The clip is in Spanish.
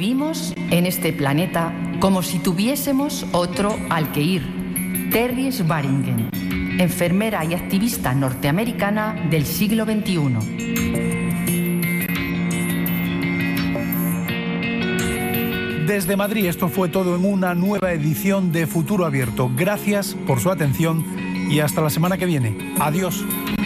Vivimos en este planeta como si tuviésemos otro al que ir. Terry Swearingen, enfermera y activista norteamericana del siglo XXI. Desde Madrid, esto fue todo en una nueva edición de Futuro Abierto. Gracias por su atención y hasta la semana que viene. Adiós.